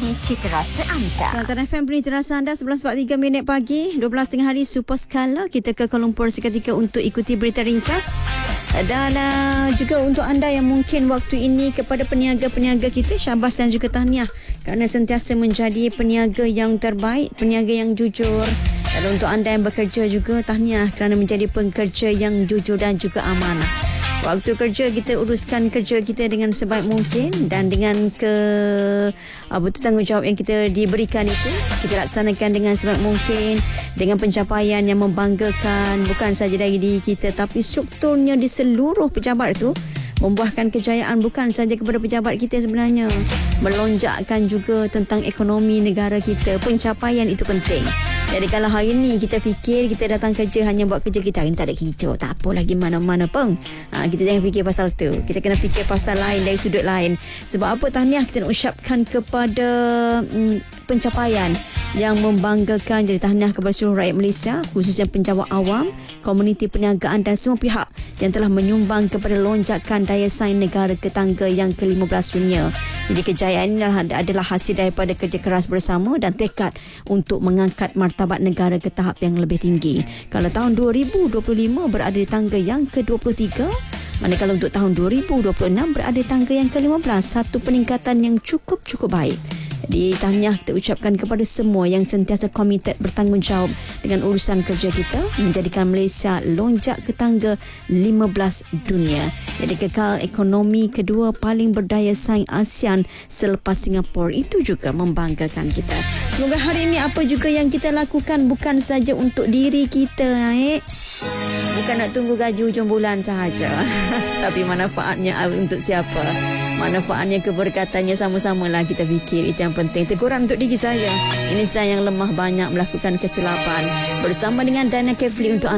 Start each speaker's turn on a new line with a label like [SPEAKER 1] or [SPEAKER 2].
[SPEAKER 1] Beni Citerasa Anda.
[SPEAKER 2] Kelantan FM Beni Citerasa Anda 11.43 pagi 12 tengah hari super skala. Kita ke Kuala Lumpur seketika untuk ikuti berita ringkas. Dan juga untuk anda yang mungkin waktu ini kepada peniaga-peniaga kita, syabas dan juga tahniah kerana sentiasa menjadi peniaga yang terbaik, peniaga yang jujur. Dan untuk anda yang bekerja juga, tahniah kerana menjadi pekerja yang jujur dan juga amanah. Waktu kerja kita uruskan kerja kita dengan sebaik mungkin dan dengan tanggungjawab yang kita diberikan itu kita laksanakan dengan sebaik mungkin dengan pencapaian yang membanggakan bukan saja dari diri kita tapi strukturnya di seluruh pejabat itu membuahkan kejayaan bukan saja kepada pejabat kita sebenarnya, melonjakkan juga tentang ekonomi negara kita. Pencapaian itu penting. Jadi kalau hari ni kita fikir kita datang kerja hanya buat kerja kita, hari ni tak ada kerja, tak apa lagi mana-mana pun. Kita jangan fikir pasal tu. Kita kena fikir pasal lain dari sudut lain. Sebab apa? Tahniah kita nak ucapkan kepada pencapaian yang membanggakan. Jadi tahniah kepada seluruh rakyat Malaysia, khususnya penjawat awam, komuniti perniagaan dan semua pihak yang telah menyumbang kepada lonjakan daya saing negara ke tangga yang ke-15 dunia. Jadi kejayaan ini adalah hasil daripada kerja keras bersama dan tekad untuk mengangkat martabat negara ke tahap yang lebih tinggi. Kalau tahun 2025 berada di tangga yang ke-23, manakala untuk tahun 2026 berada di tangga yang ke-15, satu peningkatan yang cukup baik. Jadi tahniah kita ucapkan kepada semua yang sentiasa komited bertanggungjawab dengan urusan kerja kita, menjadikan Malaysia lonjak ke tangga 15 dunia. Jadi kekal ekonomi kedua paling berdaya saing ASEAN selepas Singapura. Itu juga membanggakan kita. Semoga hari ini apa juga yang kita lakukan bukan saja untuk diri kita, bukan nak tunggu gaji hujung bulan sahaja. Tapi manfaatnya untuk siapa? Manfaatnya, keberkatannya sama-samalah kita fikir. Itu yang penting. Teguran untuk diri saya. Ini saya yang lemah banyak melakukan kesilapan. Bersama dengan Dana Kefli untuk